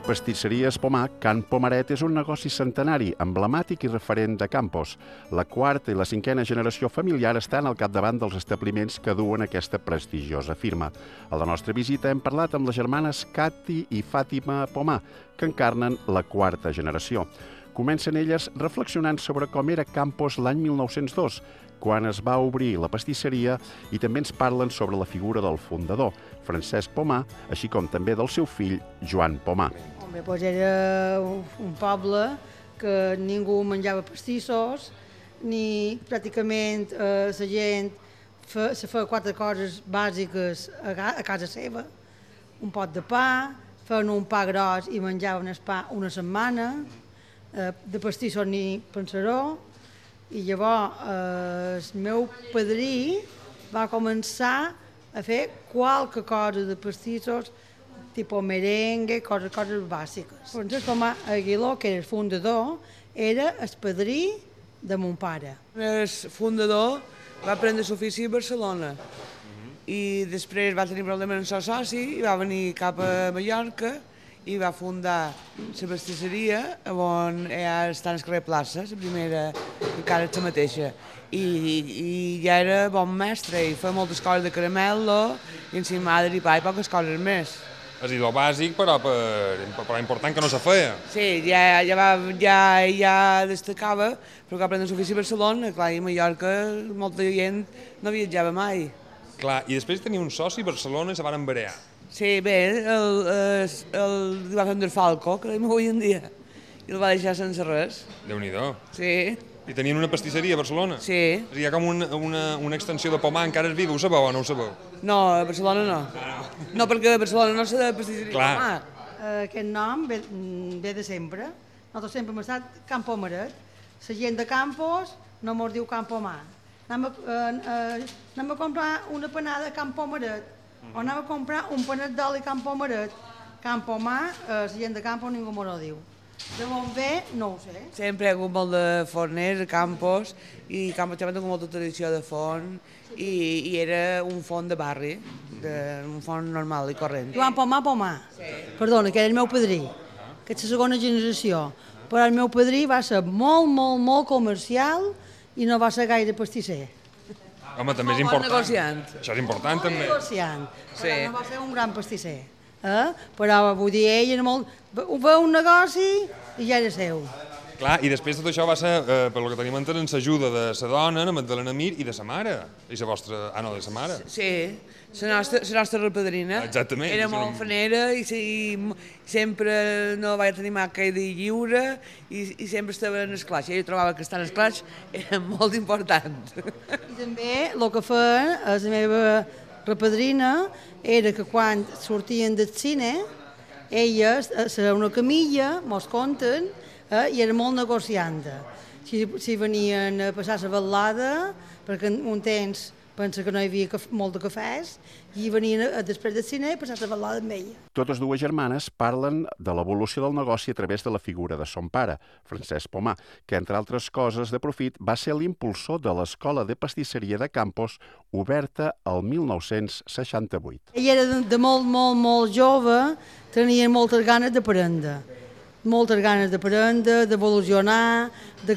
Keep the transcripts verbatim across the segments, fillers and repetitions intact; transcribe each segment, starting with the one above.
Pastisseries Pomar Can Pomaret és un negoci centenari, emblemàtic i referent de Campos. La quarta i la cinquena generació familiar estan al capdavant dels establiments que duen aquesta prestigiosa firma. A la nostra visita hem parlat amb les germanes Cati i Fàtima Pomar, que encarnen la quarta generació. Comencen elles reflexionant sobre com era Campos l'any mil nou-cents dos, quan es va obrir la pastisseria, i també ens parlen sobre la figura del fundador, Francesc Pomar, així com també del seu fill, Joan Pomar. Home, doncs era un poble que ningú menjava pastissos, ni pràcticament eh, la gent fe, se feia quatre coses bàsiques a, a casa seva. Un pot de pa, feien un pa gros i menjaven el pa una setmana, eh, de pastissos ni pensaró, i llavors eh, el meu padrí va començar a fer qualque cosa de pastissos, tipus merengue, coses, coses bàsiques. Francesc Pomar Aguiló, que era el fundador, era el padrí de mon pare. El fundador va prendre l'ofici a Barcelona i després va tenir problemes amb el seu soci i va venir cap a Mallorca i va fundar la pastisseria on ja està al carrer Plaça, la primera, encara és la mateixa. I, i ja era bon mestre i feia moltes coses de caramel·lo, i encimada i pa i poques coses més. És a dir, el bàsic, però, per, però important que no se feia. Sí, ja, ja, va, ja, ja destacava, però que aprendre l'ofici a Barcelona, clar, i a Mallorca molta gent no viatjava mai. Clar, i després tenia un soci a Barcelona i se van embarear. Sí, bé, el, el, el, el va fer un Falco, que dèiem avui en dia, i el va deixar sense res. Déu-n'hi-do. Sí. I tenien una pastisseria a Barcelona? Sí. Hi ha com una, una, una extensió de Pomar, encara és viva, ho sabeu o no ho sabeu? No, a Barcelona no. No, perquè a Barcelona no s'ha de pastisseria Clar. Pomar. Aquest nom ve, ve de sempre. Nosaltres sempre hem estat Can Pomaret. La gent de Campos no mos diu Can Pomar. Anem a, eh, eh, anem a comprar una panada a Can Pomaret, o anem a comprar un panet d'oli a Can Pomaret. Can Pomar, eh, la gent de Campos ningú mos ho diu. De on ve, no ho sé. Sempre hi ha hagut molt de forners a Campos, i Campos també té molta tradició de forn, i, i era un forn de barri, de, un forn normal i corrent. Joan Pomar Pomar, sí. Perdona, que era el meu padrí, que és la segona generació, però el meu padrí va ser molt, molt, molt comercial i no va ser gaire pastisser. Home, també és Molt bon important. negociant. Això és important, Molt també. negociant, Sí. però no va ser un gran pastisser. Eh? Però vull dir, ell era molt... Ho veu un negoci i ja era seu. Clar, i després tot això va ser, eh, per lo que tenim entès, amb l'ajuda de la dona, la Magdalena Mir, i de sa mare. I la vostra... Ah, no, de sa mare. Sí, la nostra, la nostra repadrina. Exactament. Era molt fanera i, i, i sempre no vaig tenir mai que dir lliure i, i sempre estava en esclaix. Jo trobava que estar en esclaix era molt important. I també el que feien, la meva repadrina, era que quan sortien del cine, elles, a una camilla, mos conten, eh, i era molt negociant. Si, si venien a passar la vetllada, perquè un temps pensa que no hi havia caf, molt de cafès, i venien a, després del cine a passar la vetllada amb ella. Totes dues germanes parlen de l'evolució del negoci a través de la figura de son pare, Francesc Pomar, que, entre altres coses de profit, va ser l'impulsor de l'Escola de Pastisseria de Campos, oberta el mil nou-cents seixanta-vuit. Ella era de, de molt, molt, molt jove, tenia moltes ganes d'aprendre. Moltes ganes d'aprendre, d'evolucionar,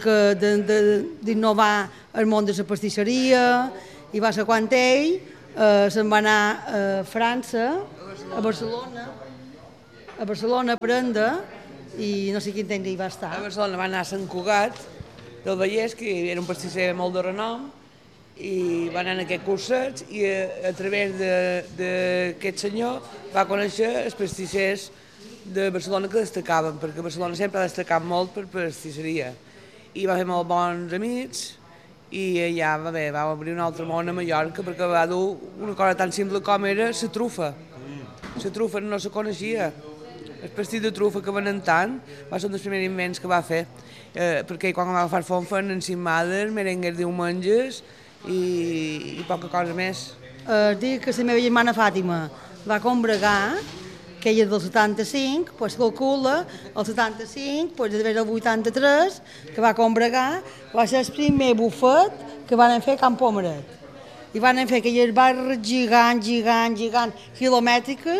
d'innovar el món de la pastisseria, i va ser quan ell eh, se'n va anar a França, a Barcelona, a Barcelona a aprendre, i no sé quin temps hi va estar. A Barcelona va anar a Sant Cugat del Vallès, que era un pastisser molt de renom, i va anar en aquest curset i a, a través d'aquest senyor va conèixer els pastissers de Barcelona que destacaven, perquè Barcelona sempre ha destacat molt per pastisseria. I va fer molt bons amics i allà va, bé, va obrir un altre món a Mallorca perquè va dur una cosa tan simple com era la trufa. La trufa no se coneixia. El pastís de trufa que venen tant va ser un dels primers invents que va fer, eh, perquè quan va agafar font feien encimades, merengues diumenges i, i poca cosa més. Eh, dic que la meva germana Fàtima va combregar, que ella és del setanta-cinc, doncs calcula el setanta-cinc, doncs a través del vuitanta-tres, que va combregar, va ser el primer bufet que van fer a Can Pomaret. I van fer aquelles barres gigants, gigants, gigants, quilomètriques,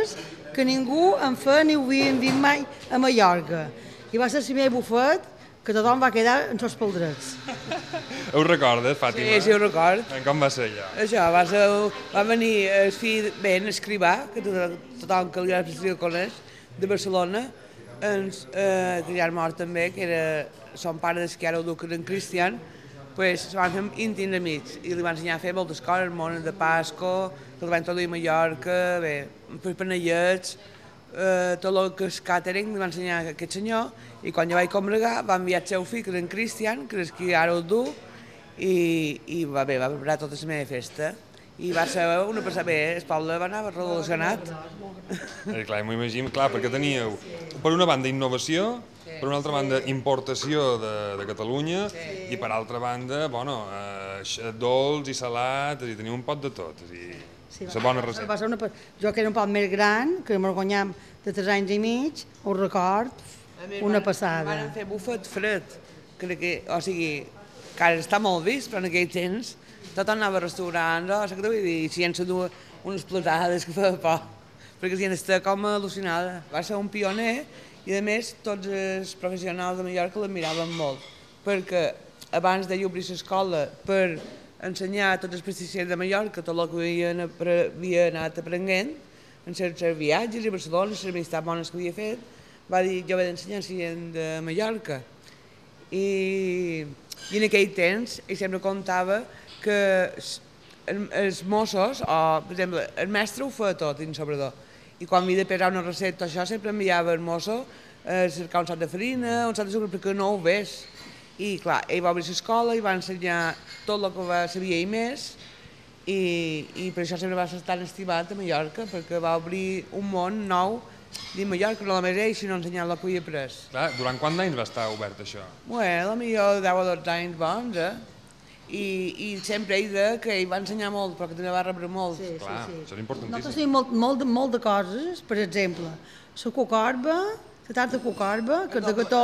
que ningú en feia ni ho havien vist mai a Mallorca. I va ser el primer bufet que tothom va quedar en els peldrets. Ho recordes, Fàtima? Sí, sí, ho record. Com va ser allò? Això, va, ser, va venir el fill Ben Escrivà, que tothom, tothom que li ha el coneix, de Barcelona, ens, eh, que ja és mort també, que era son pare des que ara ho duc en cristian, pues, se van fer íntims amics i li van ensenyar a fer moltes coses, mones de Pasco, que el van traduir a Mallorca, bé, per panellets, eh, tot el que és càtering li va ensenyar a aquest senyor, i quan jo vaig combregar va enviar el seu fill, que era en Cristian, que és qui ara ho du, i, i va, bé, va preparar tota la meva festa. I va ser una passada bé, el poble va anar revolucionat. Eh, clar, m'ho imagino, clar, perquè teníeu, per una banda, innovació, per una altra banda, importació de, de Catalunya, i per altra banda, bueno, eh, dolç i salat, i teniu un pot de tot, i Sí, la bona recepta. Va ser una, jo que era un poc més gran, que me'l guanyam de tres anys i mig, ho record, una passada. Van fer bufet fred, que, o sigui, que ara està molt vist, però en aquell temps tot anava a restaurants, o sigui, vull dir, si ens dur unes platades que feia por, perquè si està com al·lucinada. Va ser un pioner i, a més, tots els professionals de Mallorca l'admiraven molt, perquè abans d'ell obrir l'escola per ensenyar a tots els pastisseries de Mallorca tot el que havien, havia anat aprenent en els viatges a Barcelona, les amistats bones que havia fet, va dir jo he d'ensenyar si de Mallorca. I, I en aquell temps ell sempre contava que els Mossos, o per exemple, el mestre ho feia tot dins sobredor, i quan havia de pesar una recepta això sempre enviava el mosso a cercar un sac de farina, un sac de sucre, perquè no ho ves. I clar, ell va obrir l'escola i va ensenyar tot el que va sabia i més, i, i per això sempre va ser tan estimat a Mallorca, perquè va obrir un món nou dins Mallorca, no només ell, sinó ensenyar el que havia après. Clar, durant quant d'anys va estar obert això? Bueno, potser deu o dotze anys bons, eh? I, i sempre ell deia que ell va ensenyar molt, però que també va rebre molt. Sí, Clar, sí, sí. això és importantíssim. Nosaltres tenim molt, molt, de, molt de coses, per exemple, la cocorba, la tarta de cocorba, que de gató,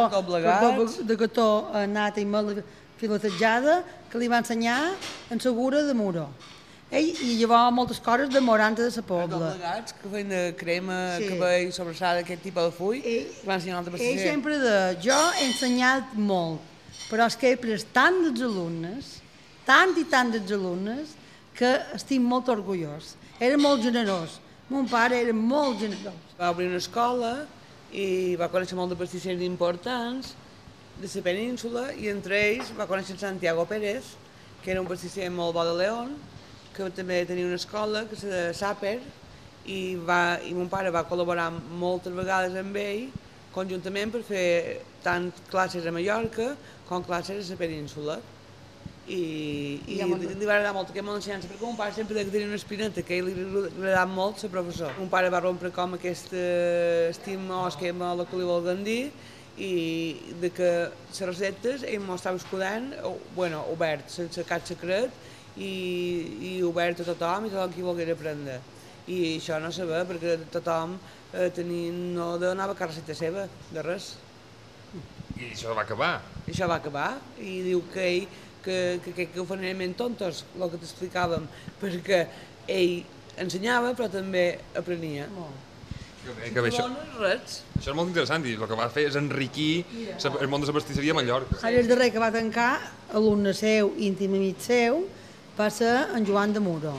de gató nata i mel filetejada, que li va ensenyar en Segura de Muro. Ell hi llevava moltes coses de moranta de la Pobla. Els doblegats, que feien de crema, Sí. cabell, sobrassada, aquest tipus de full, Ell, va ensenyar l'altre ell pastisser. sempre de... Jo he ensenyat molt, però és que he pres tant dels alumnes, tant i tant dels alumnes, que estic molt orgullós. Era molt generós. Mon pare era molt generós. Va obrir una escola i va conèixer molt de pastissers importants de la península, i entre ells va conèixer Santiago Pérez, que era un pastisser molt bo de León, que també tenia una escola, que és de Sàper, i, va, i mon pare va col·laborar moltes vegades amb ell, conjuntament per fer tant classes a Mallorca com classes a la península. I, i li va agradar molt aquest món d'ensenyança, perquè mon pare sempre deia que tenia una espineta, que a ell li agradava molt ser professor. Mon pare va rompre com aquest estima o esquema a la que li volguem dir, i de que les receptes ell m'ho estava escudant, bueno, obert, sense cap secret, i, i obert a tothom i tothom qui volgués aprendre. I això no se ve, perquè tothom eh, tenia, no donava cap recepta seva, de res. I això va acabar. I això va acabar, i diu que ell que, que, que, que ho feien ben tontos, el que t'explicàvem, perquè ell ensenyava però també aprenia. Que bé, que bé, això, Res. això és molt interessant, i el que va fer és enriquir sa- el món de la pastisseria a Mallorca. Ara el darrer que va tancar, alumne seu, íntim amic seu, va ser en Joan de Muro.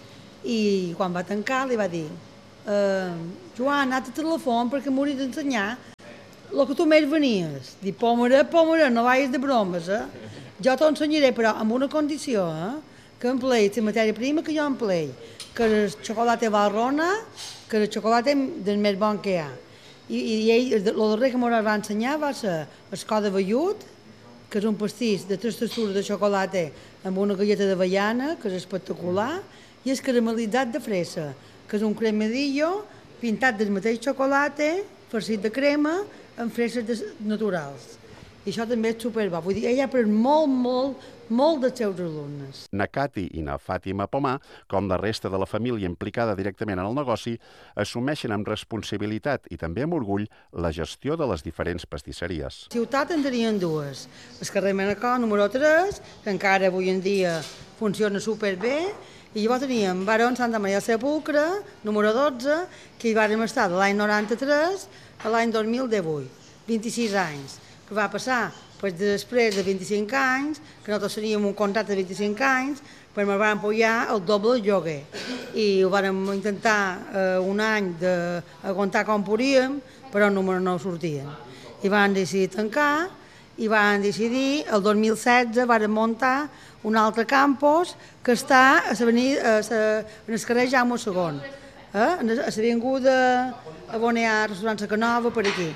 I quan va tancar li va dir eh, Joan, anat a telèfon perquè m'hauria d'ensenyar el que tu més venies. Dic, pòmera, pòmera, no vagis de bromes, eh? Jo t'ho ensenyaré, però amb una condició, eh? Que emplei la matèria prima que jo emplei, que el xocolata Valrhona, que el xocolata del més bon que hi ha. I, i ell, el darrer que m'ho va ensenyar va ser el cor de vellut, que és un pastís de tres textures de xocolata amb una galleta d'avellana, que és espectacular, i el caramelitzat de fresa, que és un cremadillo pintat del mateix xocolata, farcit de crema, amb freses naturals. I això també és superbo. Vull dir, ella ha après molt, molt, molt dels seus alumnes. Na Cati i na Fàtima Pomar, com la resta de la família implicada directament en el negoci, assumeixen amb responsabilitat i també amb orgull la gestió de les diferents pastisseries. Ciutat en tenien dues. El carrer Manacor, número tres, que encara avui en dia funciona superbé, I llavors teníem Baró Santa Maria del Sepulcre, número dotze, que hi vàrem estar de l'any noranta-tres a l'any dos mil divuit, vint-i-sis anys, que va passar pues, després de vint-i-cinc anys, que nosaltres teníem un contracte de vint-i-cinc anys, però ens van apoyar el doble del lloguer. I ho vam intentar eh, un any d'aguantar com podíem, però els números no sortien. I van decidir tancar, i van decidir, el dos mil setze, van muntar un altre campus que està a l'avenida, en el carrer Jaume segon, eh? a l'avinguda on hi ha el restaurant Sa Canova, per aquí.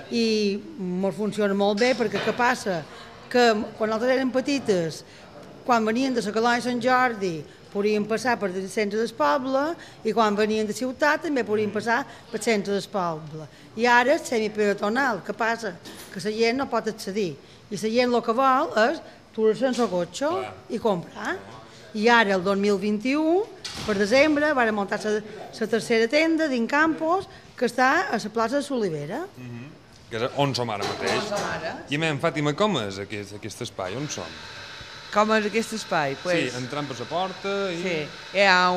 I ens funciona molt bé, perquè què passa? Que quan nosaltres érem petites, quan venien de la colònia Sant Jordi, podien passar per el centre del poble, i quan venien de ciutat també podien passar pel centre del poble. I ara és semipeatonal. Què passa? Que la gent no pot accedir. I la gent el que vol és turar sense cotxe i comprar. I ara, el dos mil vint-i-u, per desembre, van muntar la tercera tenda dins campus, que està a la plaça de Solivera. Que és on som ara mateix. I, men, Fàtima, com és aquest, aquest espai? On som? Com és aquest espai? Sí, entrant per la porta i... Sí, hi ha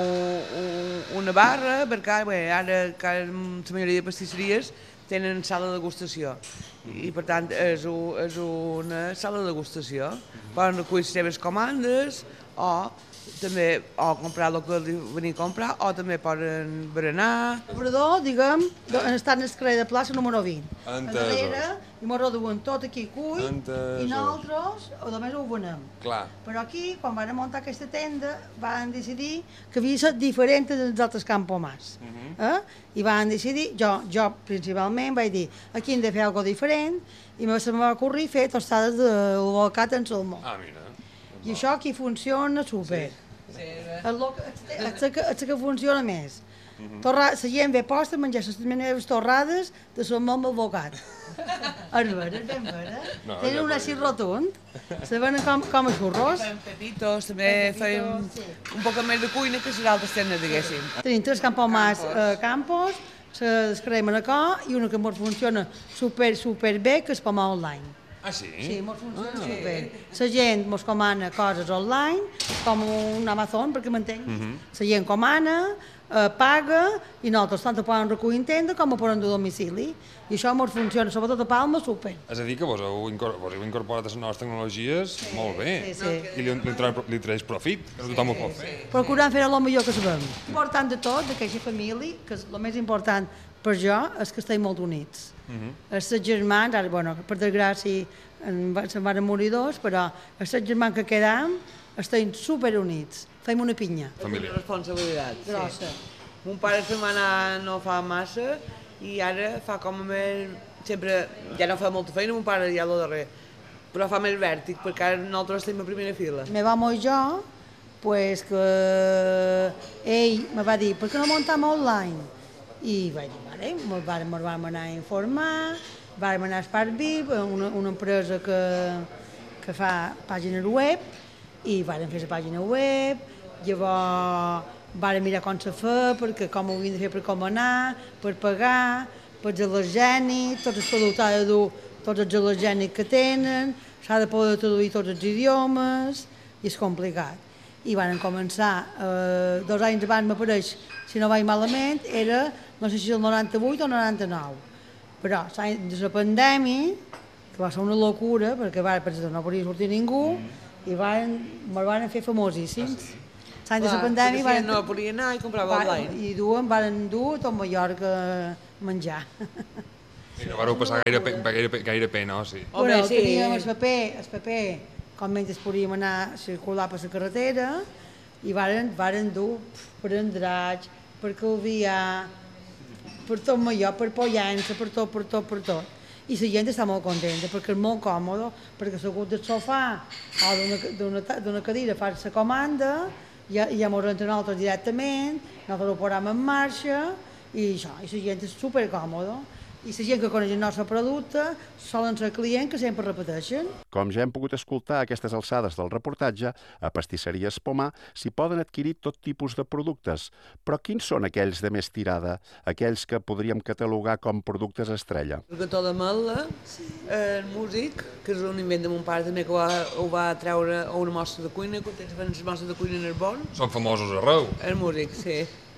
una barra, perquè ara la majoria de pastisseries tenen sala de degustació. I, per tant, és una sala de degustació. Poden recollir les seves comandes o també o comprar el que venir a comprar, o també poden berenar. L'obrador, diguem, està en el carrer de plaça número vint. Entesos. Darrere, i m'ho reduïm tot aquí cull, Entesos. i nosaltres, a més, ho venem. Clar. Però aquí, quan van muntar aquesta tenda, van decidir que havia de ser diferent dels altres campomats. Uh -huh. eh? I van decidir, jo, jo principalment vaig dir, aquí hem de fer alguna cosa diferent, i se m'ha ocorrir fer tostades de l'alcat en salmó. Ah, mira. I això aquí funciona super. Sí. És el que, és que funciona més. La gent ve posta a menjar les meves torrades de salmó amb alvocat. És vera, és ben vera. Tenen un així rotund, se venen com, com a xurros. Fem pepitos, també fem un poc més de cuina que les altres tendes, diguéssim. Tenim tres campomats a Campos, el carrer Manacor, i una que ens funciona super, super bé, que és Pomar Online. Ah, sí? Sí, ens funciona ah. super. La gent ens comana coses online, com un Amazon, perquè m'entenc. La gent comana, eh, paga, i nosaltres tant ho poden recollir en tenda com ho poden dur a domicili. I això ens funciona, sobretot a Palma, super. És a dir, que vos heu, incor vos heu incorporat a les noves tecnologies sí, molt bé. Sí, sí. I li, li, tra li traeix profit, que tothom ho pot fer. Procurant fer el millor que sabem. L'important de tot, d'aquesta família, que és el més important per jo, és que estem molt units. Uh -huh. Els set germans, ara, bueno, per desgràcia, se'n van morir dos, però els set germans que quedam estem superunits. Fem una pinya. Família. Una responsabilitat. Grossa. Sí. Mon pare se'n va anar no fa massa i ara fa com a més... Sempre, ja no fa molta feina, mon pare ja lo darrer, però fa més vèrtic, perquè ara nosaltres estem a primera fila. Me va molt jo, pues que ell me va dir, per què no muntem online? I vaig dir, vale, ens vam, vam anar a informar, vam anar a Sparkbib, una, una empresa que, que fa pàgines web, i vam fer la pàgina web, llavors vam mirar com se fa, perquè com ho havíem de fer per com anar, per pagar, per al·lergènics, tots els productes ha de dur tots els al·lergènics que tenen, s'ha de poder traduir tots els idiomes, i és complicat. I van començar, eh, dos anys abans m'apareix, si no vaig malament, era, no sé si el noranta-vuit o noranta-nou. Però l'any de la pandèmia, que va ser una locura, perquè va, no podia sortir ningú, mm. i van, me'l van fer famosíssims. L'any de la pandèmia... Van, no podia anar i comprava online. I duen, van dur tot Mallorca menjar. I no vareu passar gaire, gaire, gaire pena, o sí? Bueno, sí. Teníem el paper, el paper, com mentre podíem anar a circular per la carretera, i varen, varen dur prendratge, per calviar, per tot Mallorca, per Pollença, per tot, per tot, per tot. I la gent està molt contenta, perquè és molt còmode, perquè assegut del sofà o d'una cadira fa la comanda, ja, ja m'ho renten nosaltres directament, nosaltres ho posem en marxa, i això, i la gent és supercòmode. i la gent que coneix el nostre producte solen ser clients que sempre repeteixen. Com ja hem pogut escoltar a aquestes alçades del reportatge, a Pastisseries Pomar s'hi poden adquirir tot tipus de productes. Però quins són aquells de més tirada, aquells que podríem catalogar com productes estrella? El gató d'ametla, el músic, que és un invent de mon pare també, que ho va, ho va treure a una mostra de cuina, que tens les mostres de cuina en el bon. Són famosos arreu. El músic, sí.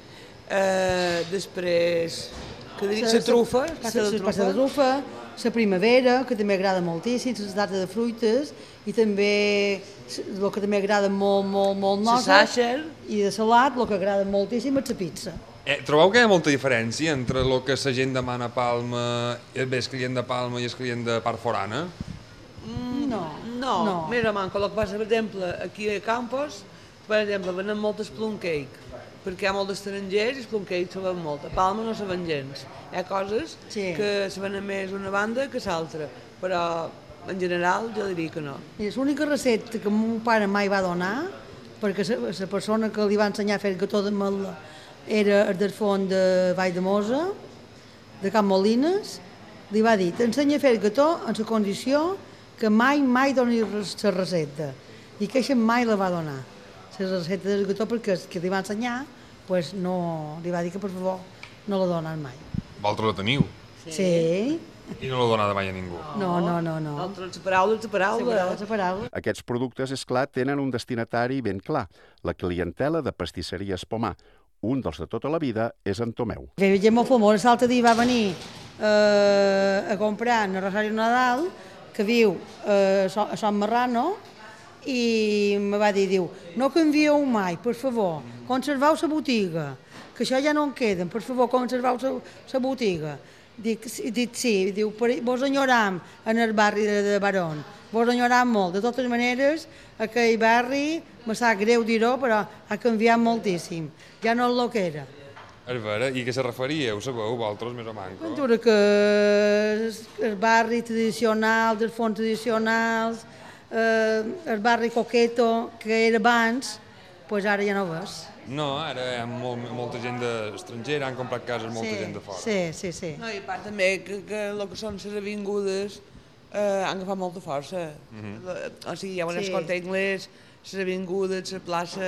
Uh, després, que diria, la trufa, la pasta de trufa, la primavera, que també agrada moltíssim, les dates de fruites, i també el que també agrada molt, molt, molt nostre, i de salat, el que agrada moltíssim és la pizza. Eh, trobeu que hi ha molta diferència entre el que la gent demana a Palma, bé, el client de Palma i el client de part forana? Mm, no, no, no. Més o menys, el que passa, per exemple, aquí a Campos, per exemple, venen moltes plum cake, perquè hi ha molts estrangers i els plum cake se ven molt. A Palma no se ven gens. Hi ha coses sí. que se venen més una banda que l'altra, però en general jo diria que no. És l'única recepta que mon pare mai va donar, perquè la persona que li va ensenyar a fer el gató d'ametla era el del fons de Vall de Mosa, de Can Molines, li va dir, t'ensenya a fer el gató en la condició que mai, mai doni la recepta. I que això mai la va donar, la recepta del gató, perquè el que li va ensenyar pues no, li va dir que per favor no la donen mai. Vosaltres la teniu? Sí. sí. I no la donada mai a ningú? No, no, no. no. Altres paraules, de paraules. paraules. Aquests productes, és clar, tenen un destinatari ben clar, la clientela de Pastisseries Pomar. Un dels de tota la vida és en Tomeu. Hi havia gent molt famosa, l'altre dia va venir eh, a comprar en Rosario Nadal, que viu eh, a Son Marrano, i me va dir, diu, no canvieu mai, per favor, conserveu la botiga, que això ja no en queden, per favor, conserveu la botiga. Dic, dic sí, diu, vos enyoram en el barri de, de Barón, vos enyoram molt. De totes maneres, aquell barri, me sap greu dir-ho, però ha canviat moltíssim, ja no és el que era. És vera, i què se referia? Ho sabeu, vosaltres, més o manco? Ventura que el barri tradicional, dels fons tradicionals, eh, el barri coqueto que era abans, pues ara ja no ves. No, ara hi ha molt, molta gent estrangera, han comprat cases molta sí, gent de fora. Sí, sí, sí. No, i a part també que, que el que són les avingudes eh, han agafat molta força. Mm -hmm. O sigui, hi ha una sí. escolta anglès, les avingudes, la plaça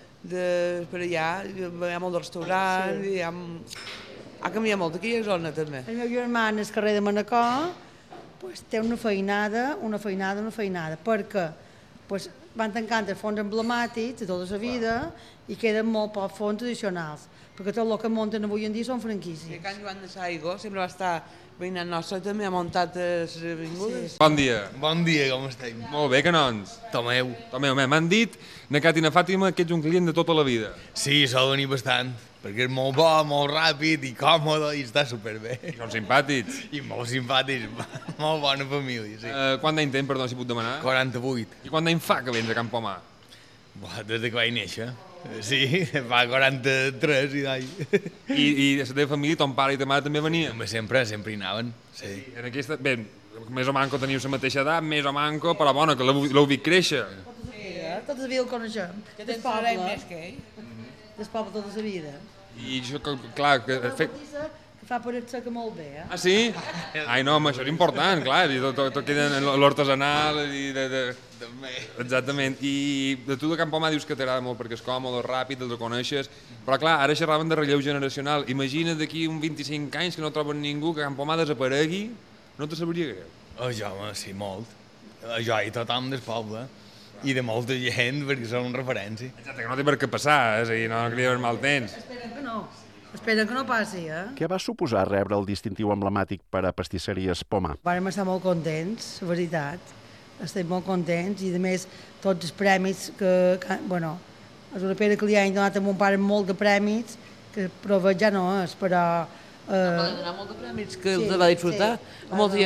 de, per allà, hi ha molt de restaurants, sí. hi ha, ha canviat molt aquí a la zona també. El meu germà en el carrer de Manacor pues, té una feinada, una feinada, una feinada, perquè pues, van tancant els fons emblemàtics de tota la vida i queden molt pocs fons tradicionals, perquè tot el que munten avui en dia són franquícies. I Can Joan de Saigo sempre va estar veïnat nostre, també ha muntat les avingudes. Sí. Bon dia. Bon dia, com estem? Molt bé, canons. Tomeu. Tomeu, m'han dit, na Cat i na Fàtima, que ets un client de tota la vida. Sí, sol venir bastant, perquè és molt bo, molt ràpid i còmode i està superbé. I són simpàtics. I molt simpàtics, molt bona família, sí. Uh, quant d'any tens, perdó, si puc demanar? quaranta-vuit. I quant d'any fa que vens a Can Pomar? Buah, des que vaig néixer. Sí, fa quaranta-tres i d'any. I, I la teva família, ton pare i ta mare també venien? Home, sempre, sempre hi anaven, sí. En aquesta, bé, més o manco teniu la mateixa edat, més o manco, però bona, que l'heu vist créixer. Tota la vida, tota la vida el coneixem. Que tens poble més que ell. Del poble tota la vida. I això, clar, que... Fet... que fa paret seca molt bé, eh? Ah, sí? Ai, no, home, això és important, clar, i tot, tot, tot queda en l'artesanal i de... de... Exactament, i de tu de Can Pomar dius que t'agrada molt perquè és còmode, ràpid, el coneixes, però clar, ara xerraven de relleu generacional. Imagina d'aquí uns vint-i-cinc anys que no troben ningú, que Can Pomar desaparegui, no te sabria greu? Oh, jo, home, sí, molt. Jo i tothom del poble, i de molta gent, perquè són una referència. Exacte, que no té per què passar, és a dir, no cridem mal temps. Esperen que no. Espera que no passi, eh? Què va suposar rebre el distintiu emblemàtic per a Pastisseries Pomar? Vàrem estar molt contents, la veritat. Estem molt contents i, a més, tots els premis que... que bueno, és una pena que li han donat a mon pare molt de premis, que prova ja no és, però... Eh... Va donar molt de premis, que sí, els va disfrutar. Sí. Molta gent